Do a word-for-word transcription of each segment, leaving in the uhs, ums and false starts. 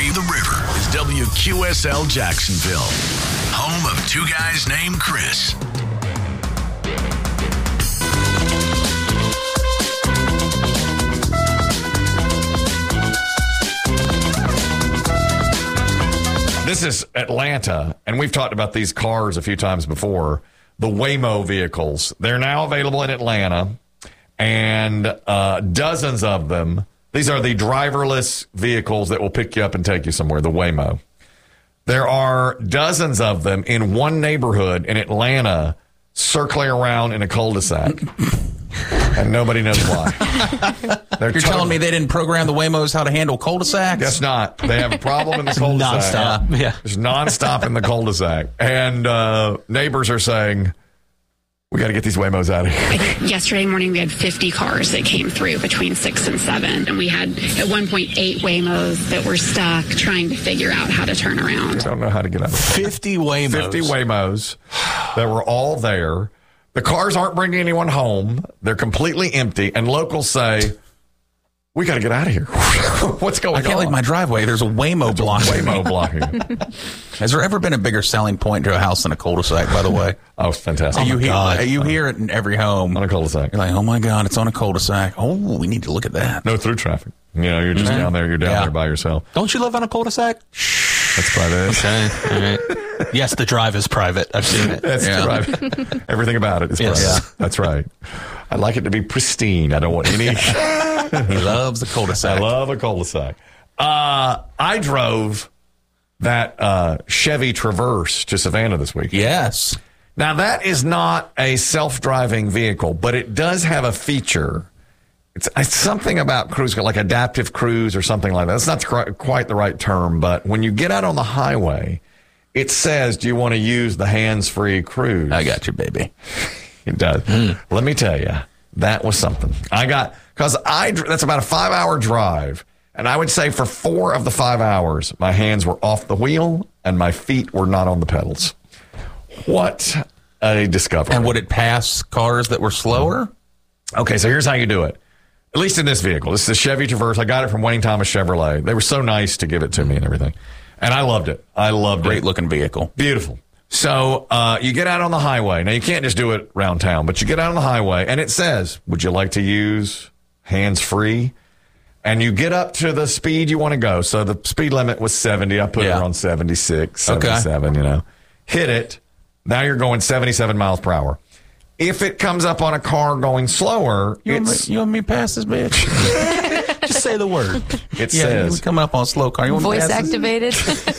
Free the River is W Q S L Jacksonville, home of two guys named Chris. This is Atlanta, and we've talked about these cars a few times before. The Waymo vehicles. They're now available in Atlanta, and uh, dozens of them. These are the driverless vehicles that will pick you up and take you somewhere, the Waymo. There are dozens of them in one neighborhood in Atlanta circling around in a cul-de-sac. And nobody knows why. You're totally, telling me they didn't program the Waymos how to handle cul-de-sacs? Guess not. They have a problem in the cul-de-sac. Nonstop. Yeah. It's nonstop in the cul-de-sac. And uh, neighbors are saying, we got to get these Waymos out of here. Yesterday morning, we had fifty cars that came through between six and seven. And we had, at one point, eight Waymos that were stuck trying to figure out how to turn around. I don't know how to get out of it. fifty Waymos. fifty Waymos that were all there. The cars aren't bringing anyone home. They're completely empty. And locals say, we got to get out of here. What's going on? I can't on? leave my driveway. There's a Waymo blocking. Waymo blocking. Has there ever been a bigger selling point to a house than a cul-de-sac, by the way? Oh, it's fantastic. Oh you, hear, God. you hear it in every home. On a cul-de-sac. You're like, oh, my God, it's on a cul-de-sac. Oh, we need to look at that. No through traffic. You know, you're just mm-hmm. down there. You're down yeah. there by yourself. Don't you live on a cul-de-sac? That's private. Okay. All right. Yes, the drive is private. I've seen it. That's yeah. private. Everything about it is private. Yes. Yeah. That's right. I like it to be pristine. I don't want any. He loves the cul-de-sac. I love a cul-de-sac. Uh, I drove that uh, Chevy Traverse to Savannah this week. Yes. Now, that is not a self-driving vehicle, but it does have a feature. It's, it's something about cruise, like adaptive cruise or something like that. That's not the, quite the right term, but when you get out on the highway, it says, do you want to use the hands-free cruise? I got you, baby. It does. Mm. Let me tell you, that was something. I got, because I, that's about a five-hour drive, and I would say for four of the five hours, my hands were off the wheel and my feet were not on the pedals. What a discovery. And would it pass cars that were slower? Okay, so here's how you do it. At least in this vehicle. This is the Chevy Traverse. I got it from Wayne Thomas Chevrolet. They were so nice to give it to me and everything. And I loved it. I loved Great it. Great looking vehicle. Beautiful. So uh, you get out on the highway. Now, you can't just do it around town, but you get out on the highway, and it says, would you like to use hands-free? And you get up to the speed you want to go. So the speed limit was seventy. I put yeah. it on seventy-six, seventy-seven, okay. you know. Hit it. Now you're going seventy-seven miles per hour. If it comes up on a car going slower, you it's... Want me, you want me to pass this bitch? Just say the word. It yeah, says... we coming up on a slow car. You want Voice me to pass activated.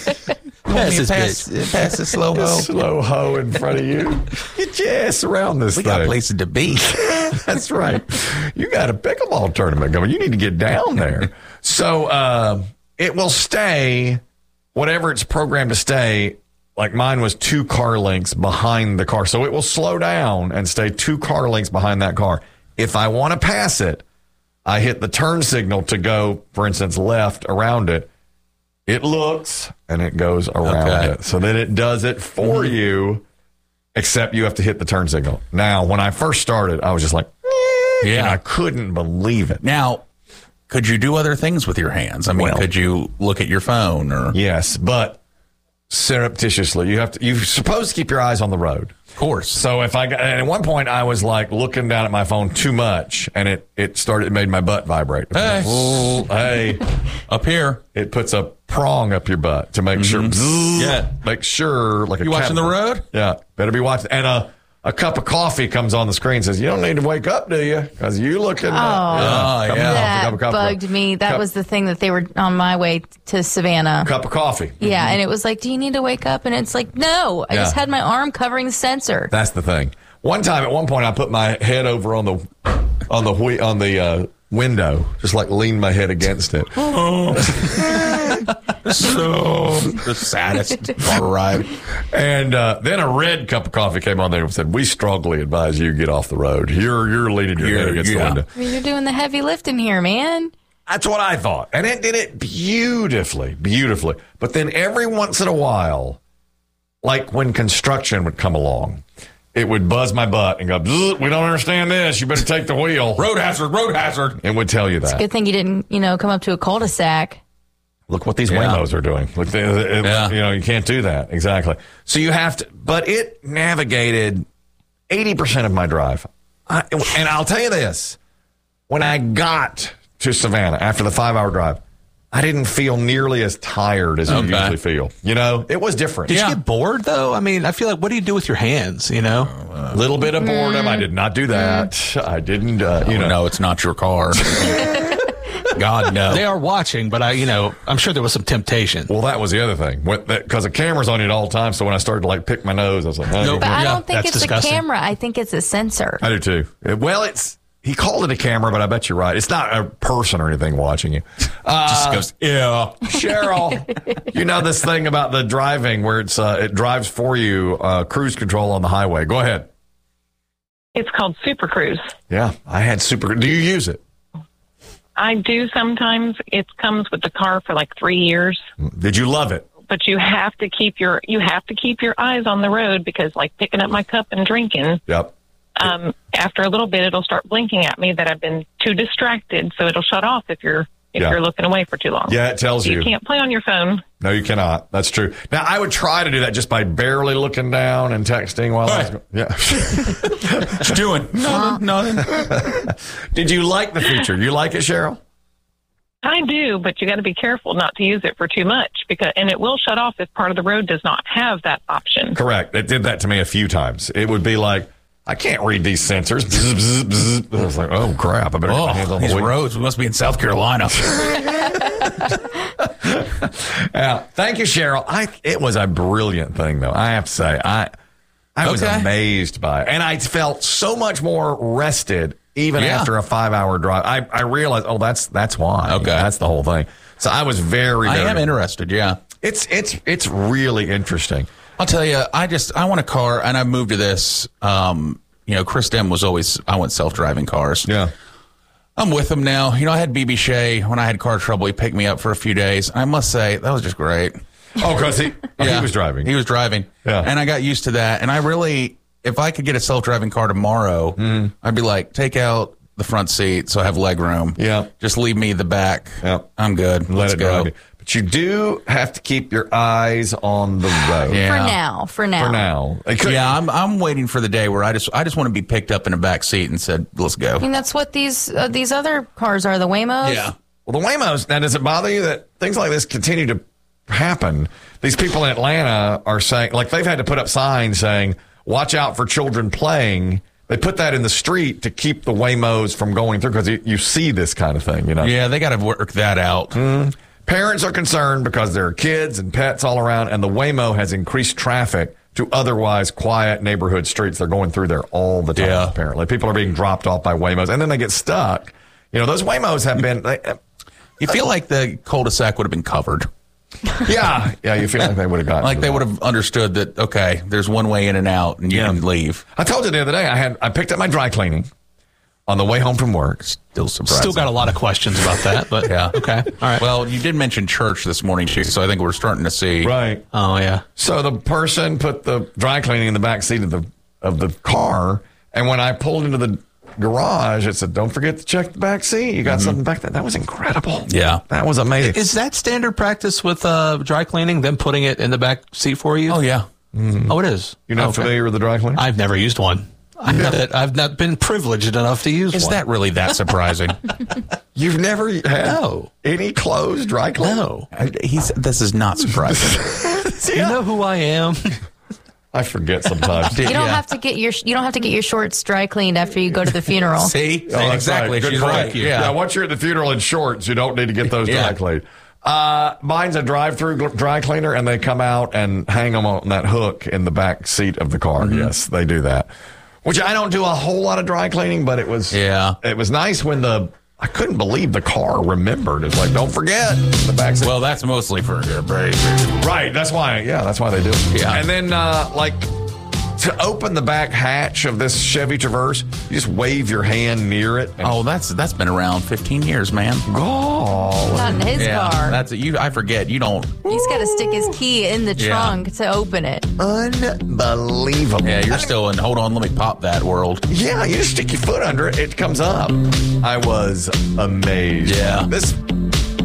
You want me to pass, pass the slow ho? Slow ho in front of you. Get your ass around this we thing. We got places to be. That's right. You got a pickleball tournament going. You need to get down there. So uh, it will stay, whatever it's programmed to stay. Like mine was two car lengths behind the car. So it will slow down and stay two car lengths behind that car. If I want to pass it, I hit the turn signal to go, for instance, left around it. It looks and it goes around okay. it. So then it does it for mm-hmm. you, except you have to hit the turn signal. Now, when I first started, I was just like, eh, yeah, and I couldn't believe it. Now, could you do other things with your hands? I mean, well, could you look at your phone or? Yes, but surreptitiously, you have to. You're supposed to keep your eyes on the road, of course. So if I got, and at one point I was like looking down at my phone too much, and it it started it made my butt vibrate. Hey, like, hey, up here, it puts a prong up your butt to make mm-hmm. sure. Yeah, make sure. Like you a watching the road? Yeah, better be watching. And a a cup of coffee comes on the screen and says, "You don't need to wake up, do you? Because you looking." Oh, uh, yeah, yeah. that cup of coffee. bugged me. That cup, was the thing that they were on my way to Savannah. Cup of coffee. Yeah, mm-hmm. and it was like, "Do you need to wake up?" And it's like, "No, I yeah. just had my arm covering the sensor." That's the thing. One time, at one point, I put my head over on the on the on the uh, window, just like leaned my head against it. Oh. So the saddest car ride. And uh, then a red cup of coffee came on there and said, "We strongly advise you get off the road. You're you're leaning your you're, head against yeah. the window. I mean, you're doing the heavy lifting here, man." That's what I thought, and it did it beautifully, beautifully. But then every once in a while, like when construction would come along, it would buzz my butt and go, "We don't understand this. You better take the wheel. Road hazard, road hazard." It would tell you that. It's a good thing you didn't, you know, come up to a cul-de-sac. Look what these Yeah. Waymos are doing. Look, they, it, Yeah. you know, you can't do that. Exactly. So you have to, but it navigated eighty percent of my drive. I, and I'll tell you this, when I got to Savannah after the five hour drive, I didn't feel nearly as tired as Okay. you usually feel. You know, it was different. Did Yeah. you get bored though? I mean, I feel like, what do you do with your hands? You know, A little bit of boredom. I did not do that. I didn't, uh, you You know. know, it's not your car. God, no. they are watching, but I, you know, I'm sure there was some temptation. Well, that was the other thing. Because the camera's on you at all times. So when I started to like pick my nose, I was like, oh, Nope. But I Yeah, don't think that's it's disgusting. a camera. I think it's a sensor. I do too. Uh, Well, it's he called it a camera, but I bet you're right. It's not a person or anything watching you. Uh, Just goes, yeah. Cheryl, you know this thing about the driving where it's uh, it drives for you, uh, cruise control on the highway. Go ahead. It's called Super Cruise. Yeah, I had super. Do you use it? I do sometimes. It comes with the car for like three years, Did you love it? but you have to keep your you have to keep your eyes on the road because, like picking up my cup and drinking, Yep. um, after a little bit, it'll start blinking at me that I've been too distracted, so it'll shut off if you're if Yeah. you're looking away for too long. Yeah, it tells So you. you can't play on your phone. No, you cannot. That's true. Now, I would try to do that just by barely looking down and texting while I was. Hey. Yeah. What you doing? Nothing, nothing. Did you like the feature? You like it, Cheryl? I do, but you got to be careful not to use it for too much because, and it will shut off if part of the road does not have that option. Correct. It did that to me a few times. It would be like, I can't read these sensors. Bzz, bzz, bzz. I was like, oh, crap. I better get my hands Oh, on the these wheel. roads. We must be in South Carolina. Yeah. Thank you, Cheryl. I It was a brilliant thing, though. I have to say, I I was Okay. amazed by it. And I felt so much more rested even Yeah. after a five-hour drive. I, I realized, oh, that's that's why. Okay. That's the whole thing. So I was very, I very... am interested, yeah. It's, it's, it's really interesting. I'll tell you, I just, I want a car, and I moved to this. Um, you know, Chris Dem was always, I want self-driving cars. Yeah. I'm with him now. You know, I had B B Shea when I had car trouble. He picked me up for a few days. I must say, that was just great. Oh, because he, oh, Yeah. he was driving. He was driving. Yeah. And I got used to that. And I really, if I could get a self-driving car tomorrow, Mm-hmm. I'd be like, take out the front seat so I have leg room. Yeah. Just leave me the back. Yeah. I'm good. Let Let's it go. drive you. But you do have to keep your eyes on the road. Yeah. For now. For now. For now. It could- Yeah, I'm I'm waiting for the day where I just I just want to be picked up in a back seat and said, let's go. I mean, that's what these uh, these other cars are. The Waymos. Yeah. Well, the Waymos, now, does it bother you that things like this continue to happen? These people in Atlanta are saying, like, they've had to put up signs saying, watch out for children playing. They put that in the street to keep the Waymos from going through because you, you see this kind of thing, you know? Yeah, they got to work that out. Mm. Parents are concerned because there are kids and pets all around, and the Waymo has increased traffic to otherwise quiet neighborhood streets. They're going through there all the time, Yeah. apparently. People are being dropped off by Waymos, and then they get stuck. You know, those Waymos have been... They, You feel like the cul-de-sac would have been covered. yeah, yeah, you feel like they would have gotten Like to they that. would have understood that, okay, there's one way in and out and you Yeah. can leave. I told you the other day, I had I picked up my dry cleaning on the way home from work. Still surprised. Still got a lot of questions about that, but Yeah. okay. All right. Well, you did mention church this morning, too, so I think we're starting to see. Right. oh yeah. So the person put the dry cleaning in the back seat of the of the car, and when I pulled into the garage, it said, "Don't forget to check the back seat. You got something back there." That was incredible. Yeah. that was amazing. Is that standard practice with uh, dry cleaning? Them putting it in the back seat for you? Oh, yeah. Oh, it is. You're not Okay. familiar with the dry cleaner? I've never used one. I've not, I've not been privileged enough to use Is one. that really that surprising? You've never had No. any clothes dry cleaned? No. I- He's, this is not surprising. You know who I am? I forget sometimes. You don't Yeah. have to get your you don't have to get your shorts dry cleaned after you go to the funeral. See? Oh, that's exactly. right. Good She's point. right. Yeah. Yeah. once you're at the funeral in shorts, you don't need to get those dry Yeah. cleaned. Uh, mine's a drive-through gl- dry cleaner, and they come out and hang them on that hook in the back seat of the car. Mm-hmm. Yes, they do that. Which I don't do a whole lot of dry cleaning, but it was Yeah. it was nice when the I couldn't believe the car remembered. It's like, don't forget the back seat. Well, that's mostly for your baby. Right. That's why. Yeah, that's why they do it. Yeah. And then, uh, like, to open the back hatch of this Chevy Traverse, you just wave your hand near it. And, Oh, that's that's been around fifteen years, man. oh. Not in his Yeah, car. that's it. You. I forget. You don't. He's got to stick his key in the Yeah. trunk to open it. Unbelievable. Yeah, you're still in. Hold on, let me pop that world. Yeah, you just stick your foot under it, it comes up. I was amazed. Yeah. This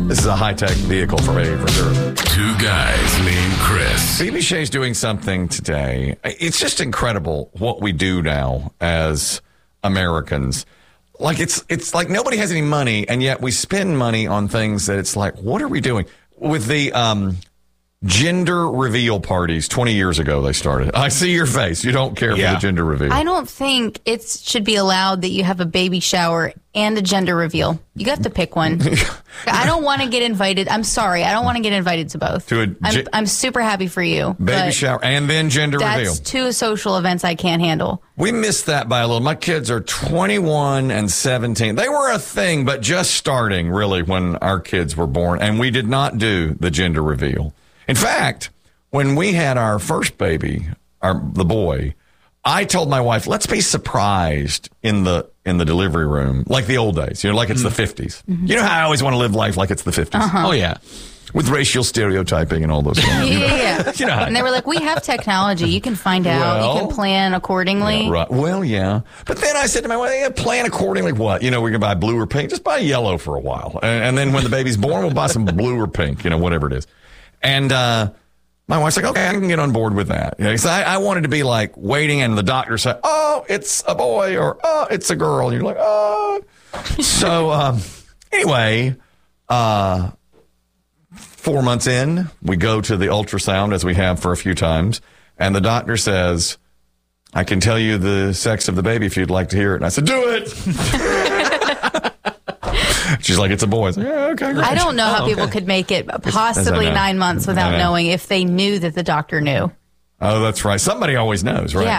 This is a high-tech vehicle for me, for sure. Two guys named Chris. Phoebe Shay's doing something today. It's just incredible what we do now as Americans. Like, it's it's like nobody has any money, and yet we spend money on things that it's like, what are we doing? With the um, gender reveal parties, twenty years ago they started. I see your face. You don't care Yeah. for the gender reveal. I don't think it should be allowed that you have a baby shower and a gender reveal. You have to pick one. I don't want to get invited. I'm sorry. I don't want to get invited to both. To a I'm, ge- I'm super happy for you. Baby but shower and then gender That's reveal. two social events I can't handle. We missed that by a little. My kids are twenty-one and seventeen. They were a thing, but just starting really when our kids were born. And we did not do the gender reveal. In fact, when we had our first baby, our the boy, I told my wife, let's be surprised in the in the delivery room, like the old days, you know, like it's the fifties. Mm-hmm. You know how I always want to live life like it's the fifties? Oh, yeah. With racial stereotyping and all those things. Yeah, You know? yeah, yeah. You know how- And they were like, we have technology. You can find out. you Well, can plan accordingly. Yeah, right. Well, yeah. But then I said to my wife, yeah, plan accordingly. What? You know, we can buy blue or pink. Just buy yellow for a while. And, and then when the baby's born, we'll buy some blue or pink, you know, whatever it is. And uh, my wife's like, okay, I can get on board with that. You know, 'cause I, I wanted to be like waiting and the doctor said, oh, it's a boy or oh, it's a girl. And you're like, oh. So um, anyway, uh, four months in, we go to the ultrasound as we have for a few times. And the doctor says, I can tell you the sex of the baby if you'd like to hear it. And I said, do it. She's like, it's a boy. I said, yeah, okay, great. I don't know how Oh, people okay. could make it As I possibly know. nine months I without know. knowing if they knew that the doctor knew. Oh, that's right. Somebody always knows, right? Yeah.